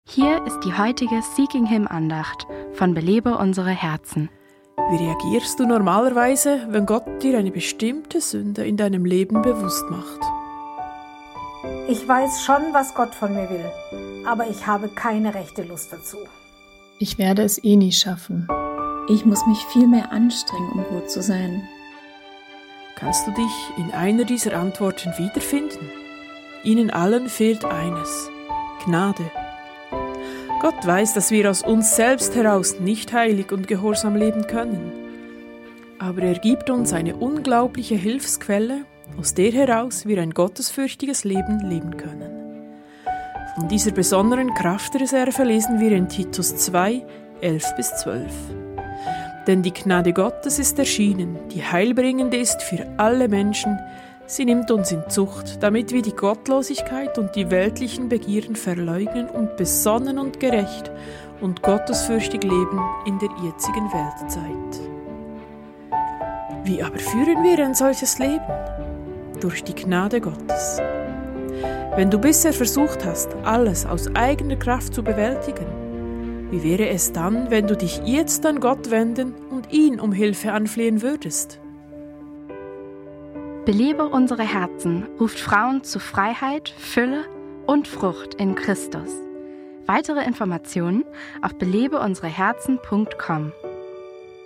Hier ist die heutige Seeking Him Andacht von Belebe unsere Herzen. Wie reagierst du normalerweise, wenn Gott dir eine bestimmte Sünde in deinem Leben bewusst macht? Ich weiß schon, was Gott von mir will, aber ich habe keine rechte Lust dazu. Ich werde es eh nie schaffen. Ich muss mich viel mehr anstrengen, um gut zu sein. Kannst du dich in einer dieser Antworten wiederfinden? Ihnen allen fehlt eines: Gnade. Gott weiß, dass wir aus uns selbst heraus nicht heilig und gehorsam leben können. Aber er gibt uns eine unglaubliche Hilfsquelle, aus der heraus wir ein gottesfürchtiges Leben leben können. Von dieser besonderen Kraftreserve lesen wir in Titus 2, 11-12. Denn die Gnade Gottes ist erschienen, die heilbringend ist für alle Menschen. Sie nimmt uns in Zucht, damit wir die Gottlosigkeit und die weltlichen Begierden verleugnen und besonnen und gerecht und gottesfürchtig leben in der jetzigen Weltzeit. Wie aber führen wir ein solches Leben? Durch die Gnade Gottes. Wenn du bisher versucht hast, alles aus eigener Kraft zu bewältigen, wie wäre es dann, wenn du dich jetzt an Gott wenden und ihn um Hilfe anflehen würdest? Belebe unsere Herzen ruft Frauen zu Freiheit, Fülle und Frucht in Christus. Weitere Informationen auf belebeunsereherzen.com.